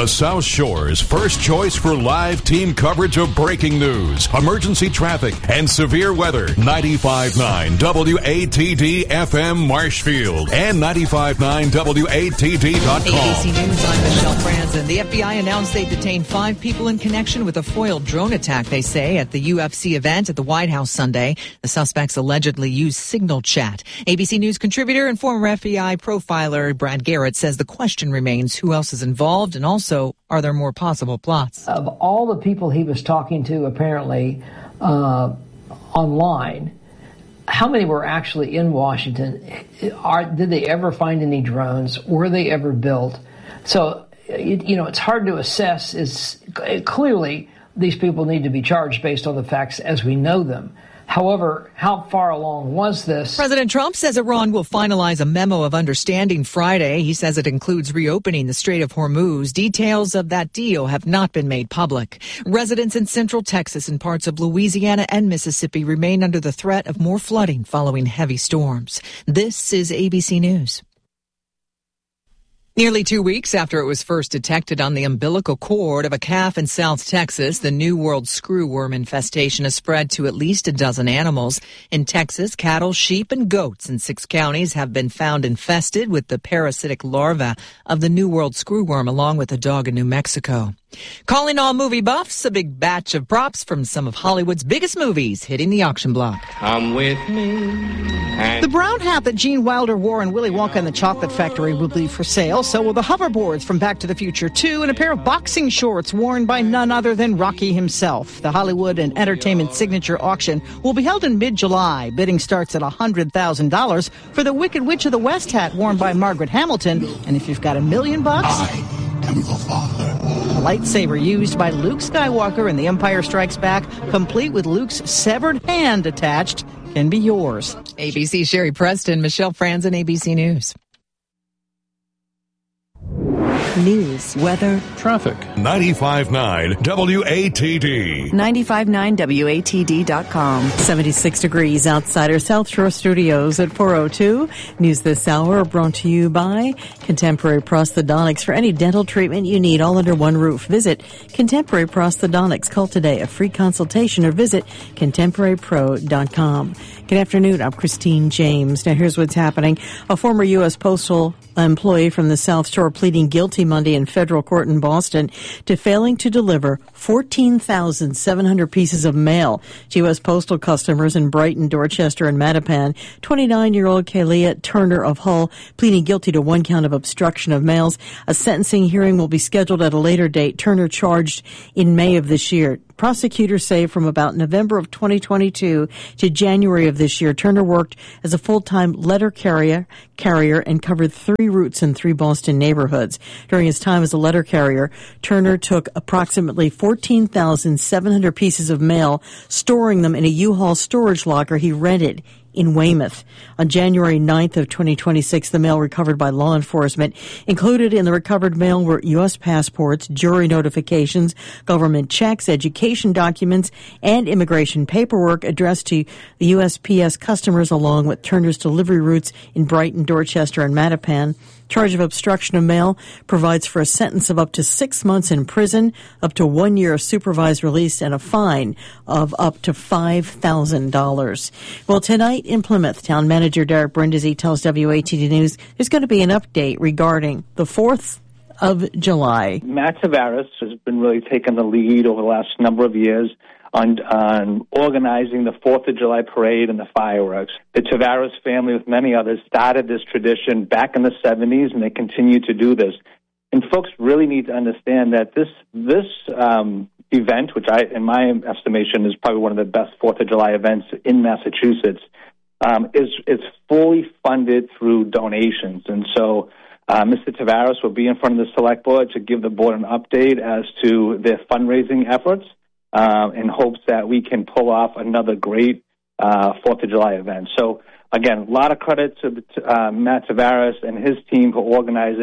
The South Shore's first choice for live team coverage of breaking news, emergency traffic, and severe weather. 95.9 WATD FM Marshfield and 95.9 WATD.com. ABC News, I'm Michelle Franzen. The FBI announced they detained 5 people in connection with a foiled drone attack, they say, at the UFC event at the White House Sunday. The suspects allegedly used Signal Chat. ABC News contributor and former FBI profiler Brad Garrett says the question remains who else is involved, and also, are there more possible plots? Of all the people he was talking to, apparently, online, how many were actually in Washington? Did they ever find any drones? Were they ever built? So, it's hard to assess. Clearly, these people need to be charged based on the facts as we know them. However, how far along was this? President Trump says Iran will finalize a memo of understanding Friday. He says it includes reopening the Strait of Hormuz. Details of that deal have not been made public. Residents in central Texas and parts of Louisiana and Mississippi remain under the threat of more flooding following heavy storms. This is ABC News. Nearly 2 weeks after it was first detected on the umbilical cord of a calf in South Texas, the New World screwworm infestation has spread to at least a dozen animals. In Texas, cattle, sheep, and goats in 6 counties have been found infested with the parasitic larva of the New World screwworm, along with a dog in New Mexico. Calling all movie buffs, a big batch of props from some of Hollywood's biggest movies hitting the auction block. Come with me. The brown hat that Gene Wilder wore in Willy Wonka and the Chocolate Factory will be for sale. So will the hoverboards from Back to the Future 2 and a pair of boxing shorts worn by none other than Rocky himself. The Hollywood and Entertainment Signature Auction will be held in mid-July. Bidding starts at $100,000 for the Wicked Witch of the West hat worn by Margaret Hamilton. And if you've got $1 million, I am the father. A lightsaber used by Luke Skywalker in The Empire Strikes Back, complete with Luke's severed hand attached, can be yours. ABC Sherry Preston, Michelle Franzen, ABC News. News, weather, Traffic. 95.9 WATD. 95.9 WATD.com. 76 degrees outside our South Shore studios at 4:02. News this hour brought to you by Contemporary Prosthodontics. For any dental treatment you need, all under one roof. Visit Contemporary Prosthodontics. Call today, a free consultation, or visit contemporarypro.com. Good afternoon. I'm Christine James. Now here's what's happening. A former U.S. Postal employee from the South Shore pleading guilty Monday in federal court in Boston to failing to deliver 14,700 pieces of mail to U.S. Postal customers in Brighton, Dorchester, and Mattapan. 29-year-old Kalia Turner of Hull pleading guilty to 1 count of obstruction of mails. A sentencing hearing will be scheduled at a later date. Turner charged in May of this year. Prosecutors say from about November of 2022 to January of this year, Turner worked as a full-time letter carrier and covered 3 routes in 3 Boston neighborhoods. During his time as a letter carrier, Turner took approximately 14,700 pieces of mail, storing them in a U-Haul storage locker he rented in Weymouth. On January 9th of 2026, the mail recovered by law enforcement. Included in the recovered mail were U.S. passports, jury notifications, government checks, education documents, and immigration paperwork addressed to the USPS customers, along with Turner's delivery routes in Brighton, Dorchester, and Mattapan. Charge of obstruction of mail provides for a sentence of up to 6 months in prison, up to 1 year of supervised release, and a fine of up to $5,000. Well, tonight in Plymouth, Town Manager Derek Brindisi tells WATD News there's going to be an update regarding the 4th of July. Matt Tavares has been really taking the lead over the last number of years on organizing the 4th of July parade and the fireworks. The Tavares family, with many others, started this tradition back in the 70s, and they continue to do this. And folks really need to understand that this event, which in my estimation, is probably one of the best 4th of July events in Massachusetts, is fully funded through donations. And so Mr. Tavares will be in front of the Select Board to give the board an update as to their fundraising efforts, in hopes that we can pull off another great 4th of July event. So, again, a lot of credit to Matt Tavares and his team for organizing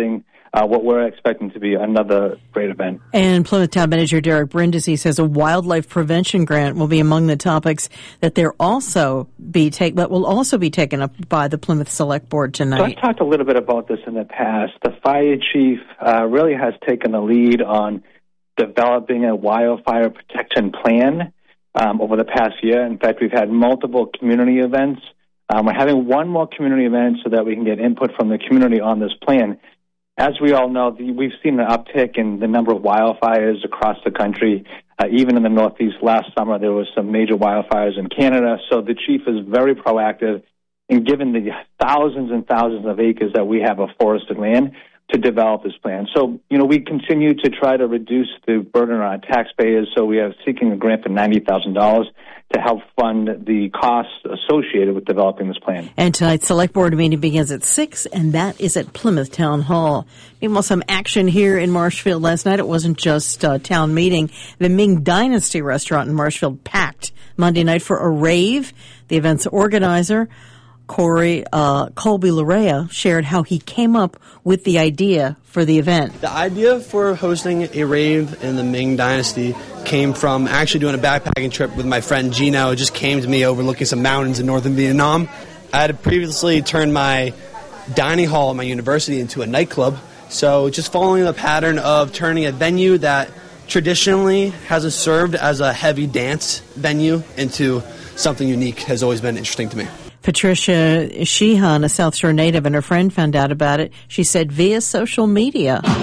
what we're expecting to be another great event. And Plymouth Town Manager Derek Brindisi says a wildlife prevention grant will be among the topics that will also be taken up by the Plymouth Select Board tonight. So I've talked a little bit about this in the past. The fire chief really has taken the lead on developing a wildfire protection plan over the past year. In fact, we've had multiple community events. We're having one more community event so that we can get input from the community on this plan. As we all know, we've seen an uptick in the number of wildfires across the country. Even in the Northeast last summer, there was some major wildfires in Canada. So the chief is very proactive in giving the thousands and thousands of acres that we have of forested land to develop this plan. So, we continue to try to reduce the burden on our taxpayers. So we are seeking a grant for $90,000 to help fund the costs associated with developing this plan. And tonight's Select Board meeting begins at 6, and that is at Plymouth Town Hall. Meanwhile, some action here in Marshfield last night. It wasn't just a town meeting. The Ming Dynasty restaurant in Marshfield packed Monday night for a rave. The event's organizer, Corey Colby-Larea, shared how he came up with the idea for the event. The idea for hosting a rave in the Ming Dynasty came from actually doing a backpacking trip with my friend Gino. It just came to me overlooking some mountains in northern Vietnam. I had previously turned my dining hall at my university into a nightclub, so just following the pattern of turning a venue that traditionally hasn't served as a heavy dance venue into something unique has always been interesting to me. Patricia Sheehan, a South Shore native, and her friend found out about it, she said, via social media. Megan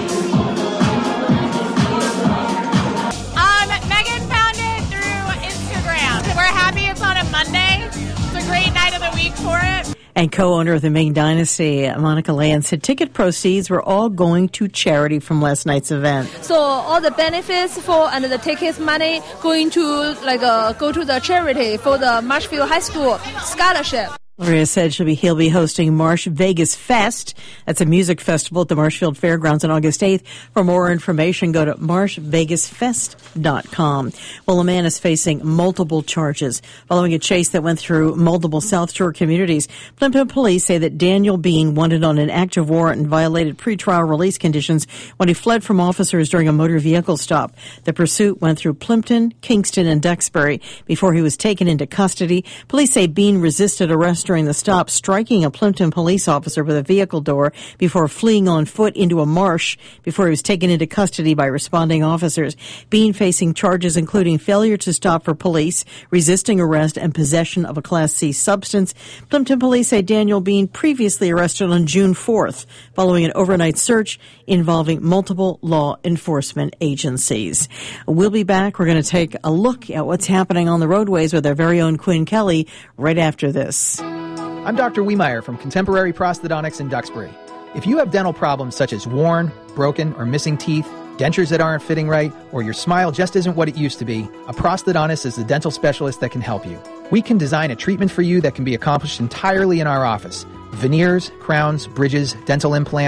found it through Instagram. We're happy it's on a Monday. It's a great night of the week for it. And co-owner of the Ming Dynasty, Monica Land, said ticket proceeds were all going to charity from last night's event. So all the benefits and the tickets money going to go to the charity for the Marshfield High School scholarship. Larea said he'll be hosting Marsh Vegas Fest. That's a music festival at the Marshfield Fairgrounds on August 8th. For more information, go to marshvegasfest.com. Well, a man is facing multiple charges following a chase that went through multiple South Shore communities. Plimpton police say that Daniel Bean wanted on an active warrant and violated pretrial release conditions when he fled from officers during a motor vehicle stop. The pursuit went through Plimpton, Kingston, and Duxbury before he was taken into custody. Police say Bean resisted arrest during the stop, striking a Plimpton police officer with a vehicle door before fleeing on foot into a marsh before he was taken into custody by responding officers. Bean facing charges including failure to stop for police, resisting arrest, and possession of a Class C substance. Plimpton police say Daniel Bean previously arrested on June 4th following an overnight search involving multiple law enforcement agencies. We'll be back. We're going to take a look at what's happening on the roadways with our very own Quinn Kelly right after this. I'm Dr. Wiemeyer from Contemporary Prosthodontics in Duxbury. If you have dental problems such as worn, broken, or missing teeth, dentures that aren't fitting right, or your smile just isn't what it used to be, a prosthodontist is the dental specialist that can help you. We can design a treatment for you that can be accomplished entirely in our office. Veneers, crowns, bridges, dental implants,